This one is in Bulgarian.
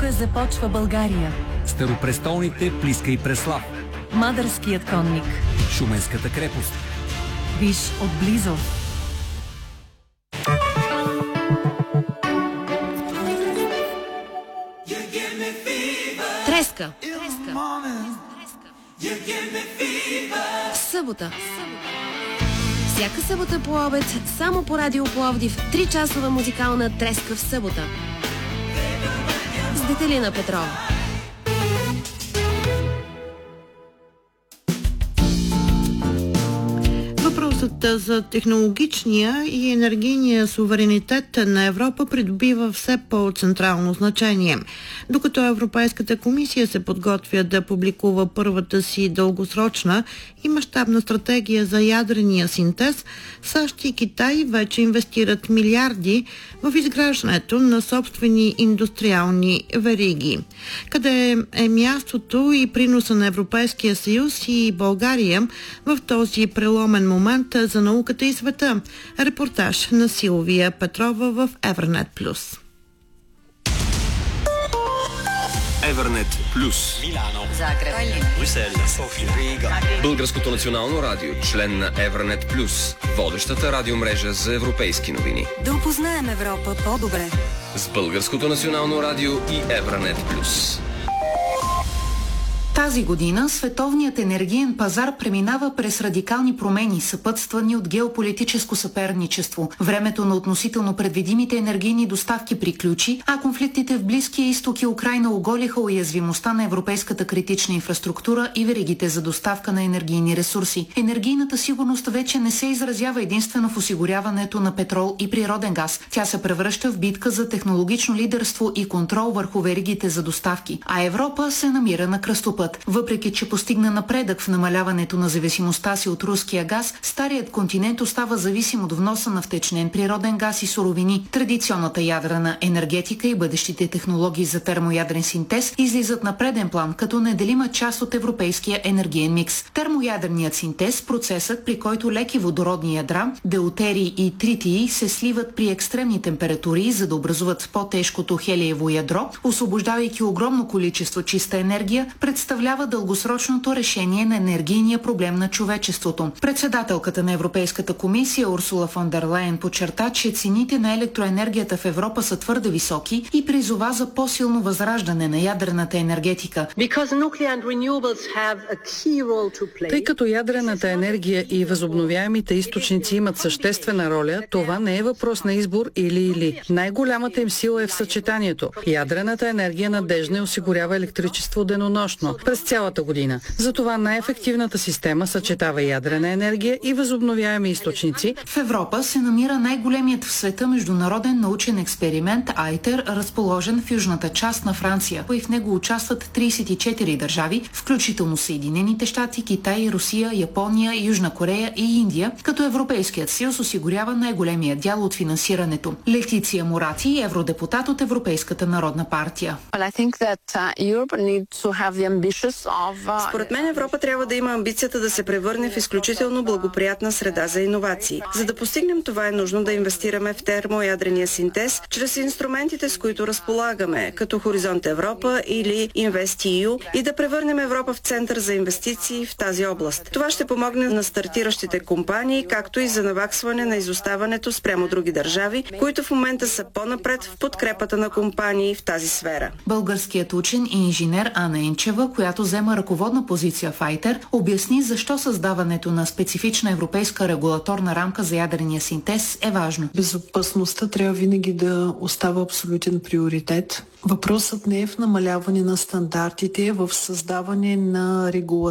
Тук започва България. Старопрестолните Плиска и Преслав. Мадърският конник. Шуменската крепост. Виж отблизо. Треска. Събота. Всяка събота по обед, само по Радио Пловдив, 3-часова музикална треска в събота. С Детелина Петрова. Въпросът за технологичния и енергийния суверенитет на Европа придобива все по-централно значение. Докато Европейската комисия се подготвя да публикува първата си дългосрочна и мащабна стратегия за ядрения синтез, САЩ и Китай вече инвестират милиарди в изграждането на собствени индустриални вериги. Къде е мястото и приноса на Европейския съюз и България в този преломен момент за науката и света? Репортаж на Силвия Петрова в Евернет Плюс. Евернет Плюс. Милано, Загреб, Брюксел, София, Рига. Българското национално радио, член на Евернет Плюс, водещата радиомрежа за европейски новини. Да опознаем Европа по-добре. С Българското национално радио и Евернет Плюс. Тази година световният енергиен пазар преминава през радикални промени, съпътствани от геополитическо съперничество. Времето на относително предвидимите енергийни доставки приключи, а конфликтите в Близкия изток и Украйна оголиха уязвимостта на европейската критична инфраструктура и веригите за доставка на енергийни ресурси. Енергийната сигурност вече не се изразява единствено в осигуряването на петрол и природен газ. Тя се превръща в битка за технологично лидерство и контрол върху веригите за доставки. А Европа се намира на кръстопът. Въпреки че постигна напредък в намаляването на зависимостта си от руския газ, старият континент остава зависим от вноса на втечнен природен газ и суровини. Традиционната ядрена енергетика и бъдещите технологии за термоядрен синтез излизат на преден план като неделима част от европейския енергиен микс. Термоядреният синтез, процесът при който леки водородни ядра, деутерии и тритии се сливат при екстремни температури, за да образуват по-тежкото хелиево ядро, освобождавайки огромно количество чиста енергия, представлява дългосрочното решение на енергийния проблем на човечеството. Председателката на Европейската комисия Урсула фон дер Лайен подчерта, че цените на електроенергията в Европа са твърде високи и призова за по-силно възраждане на ядрената енергетика. Тъй като ядрената енергия и възобновяемите източници имат съществена роля, това не е въпрос на избор или. Най-голямата им сила е в съчетанието. Ядрената енергия надежно осигурява електричество денонощно през цялата година. Затова най-ефективната система съчетава ядрена енергия и възобновяеми източници. В Европа се намира най-големият в света международен научен експеримент ITER, разположен в южната част на Франция. И в него участват 34 държави, включително Съединените щати, Китай, Русия, Япония, Южна Корея и Индия, като Европейският съюз осигурява най-големия дял от финансирането. Летиция Мурати, евродепутат от Европейската народна партия. Според мен Европа трябва да има амбицията да се превърне в изключително благоприятна среда за иновации. За да постигнем това е нужно да инвестираме в термоядрения синтез чрез инструментите, с които разполагаме, като Хоризонт Европа или InvestEU, и да превърнем Европа в център за инвестиции в тази област. Това ще помогне на стартиращите компании, както и за наваксване на изоставането спрямо други държави, които в момента са по-напред в подкрепата на компании в тази сфера. Българският учен и инженер Ана Енчева, която взема ръководна позиция в ITER, обясни защо създаването на специфична европейска регулаторна рамка за ядрения синтез е важно. Безопасността трябва винаги да остава абсолютен приоритет. Въпросът не е в намаляване на стандартите, в създаване на регулаторна